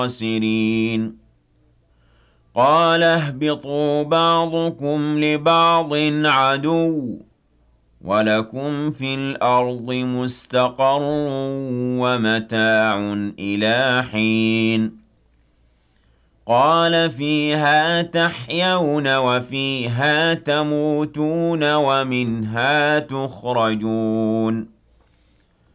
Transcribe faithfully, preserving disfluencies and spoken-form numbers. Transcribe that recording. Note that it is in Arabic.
الْخَاسِرِينَ قَالَ اهْبِطُوا بَعْضُكُمْ لِبَعْضٍ عَدُوٌّ ۖ وَلَكُمْ فِي الْأَرْضِ مُسْتَقَرٌّ وَمَتَاعٌ إِلَىٰ حِينٍ قَالَ فِيهَا تَحْيَوْنَ وَفِيهَا تَمُوتُونَ وَمِنْهَا تُخْرَجُونَ